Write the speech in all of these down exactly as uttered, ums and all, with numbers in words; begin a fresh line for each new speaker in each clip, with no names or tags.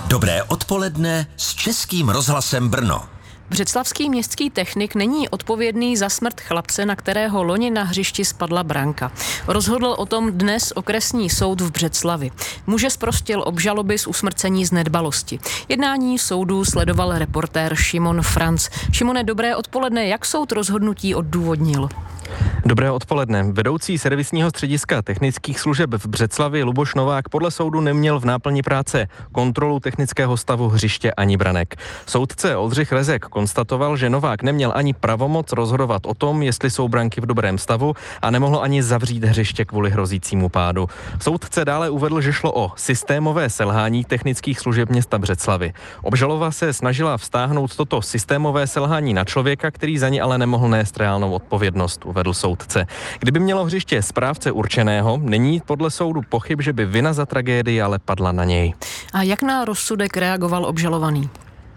Dobré odpoledne s Českým rozhlasem Brno.
Břeclavský městský technik není odpovědný za smrt chlapce, na kterého loni na hřišti spadla branka. Rozhodl o tom dnes okresní soud v Břeclavi. Muže zprostil obžaloby z usmrcení z nedbalosti. Jednání soudu sledoval reportér Šimon Franc. Šimone, dobré odpoledne. Jak soud rozhodnutí odůvodnil?
Dobré odpoledne. Vedoucí servisního střediska technických služeb v Břeclavi Luboš Novák podle soudu neměl v náplni práce kontrolu technického stavu hřiště ani branek. Soudce Oldřich Rezek konstatoval, že Novák neměl ani pravomoc rozhodovat o tom, jestli jsou branky v dobrém stavu, a nemohl ani zavřít hřiště kvůli hrozícímu pádu. Soudce dále uvedl, že šlo o systémové selhání technických služeb města Břeclavy. Obžaloba se snažila vztáhnout toto systémové selhání na člověka, který za ně ale nemohl nést reálnou odpovědnost, uvedl soudce. Kdyby mělo hřiště správce určeného, není podle soudu pochyb, že by vina za tragédii ale padla na něj.
A jak na rozsudek reagoval obžalovaný?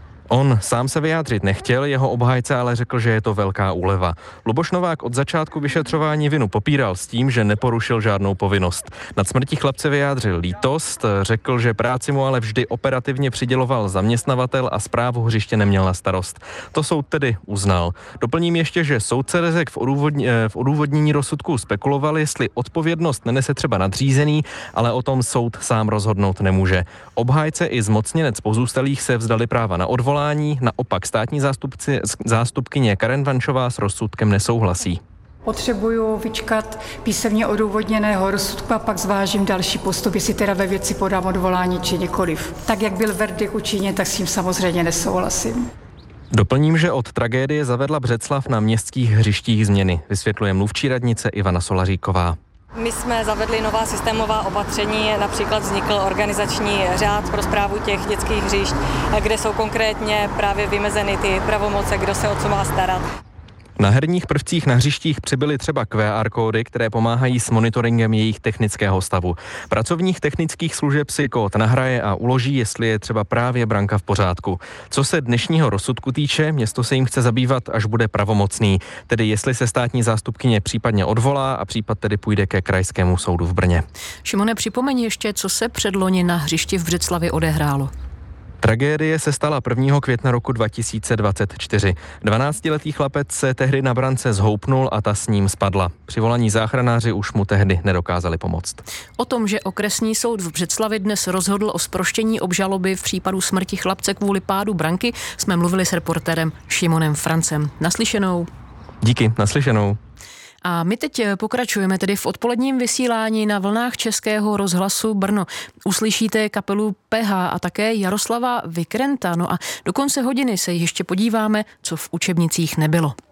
On sám se vyjádřit nechtěl, jeho obhájce ale řekl, že je to velká úleva. Luboš Novák od začátku vyšetřování vinu popíral s tím, že neporušil žádnou povinnost. Nad smrtí chlapce vyjádřil lítost, řekl, že práci mu ale vždy operativně přiděloval zaměstnavatel a správu hřiště neměl na starost. To soud tedy uznal. Doplním ještě, že soudce Rezek v, odůvodně, v odůvodnění rozsudku spekuloval, jestli odpovědnost nenese třeba nadřízený, ale o tom soud sám rozhodnout nemůže. Obhájce i zmocněnec pozůstalých se vzdali práva na odvolání. Naopak státní zástupci, zástupkyně Karen Vančová s rozsudkem nesouhlasí.
Potřebuju vyčkat písemně odůvodněného rozsudku a pak zvážím další postup, jestli teda ve věci podám odvolání či nikoliv. Tak, jak byl verdikt učiněn, tak s tím samozřejmě nesouhlasím.
Doplním, že od tragédie zavedla Břeclav na městských hřištích změny, vysvětluje mluvčí radnice Ivana Solaříková.
My jsme zavedli nová systémová opatření, například vznikl organizační řád pro správu těch dětských hřišť, kde jsou konkrétně právě vymezeny ty pravomoce, kdo se o co má starat.
Na herních prvcích na hřištích přibyly třeba Q R kódy, které pomáhají s monitoringem jejich technického stavu. Pracovních technických služeb si kód nahraje a uloží, jestli je třeba právě branka v pořádku. Co se dnešního rozsudku týče, město se jim chce zabývat, až bude pravomocný, tedy jestli se státní zástupkyně případně odvolá a případ tedy půjde ke krajskému soudu v Brně.
Šimone, připomeň ještě, co se předloni na hřišti v Břeclavi odehrálo.
Tragédie se stala prvního května roku dva tisíce dvacet čtyři. dvanáctiletý chlapec se tehdy na brance zhoupnul a ta s ním spadla. Přivolaní záchranáři už mu tehdy nedokázali pomoct.
O tom, že okresní soud v Břeclavi dnes rozhodl o zproštění obžaloby v případu smrti chlapce kvůli pádu branky, jsme mluvili s reportérem Šimonem Francem. Naslyšenou.
Díky, naslyšenou.
A my teď pokračujeme tedy v odpoledním vysílání na vlnách Českého rozhlasu Brno. Uslyšíte kapelu P H a také Jaroslava Vikrenta. No a do konce hodiny se ještě podíváme, co v učebnicích nebylo.